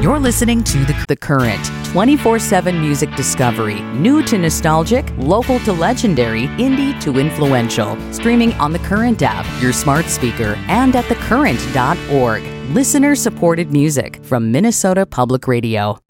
You're listening to The Current, 24/7 music discovery, new to nostalgic, local to legendary, indie to influential. Streaming on The Current app, your smart speaker, and at thecurrent.org. Listener-supported music from Minnesota Public Radio.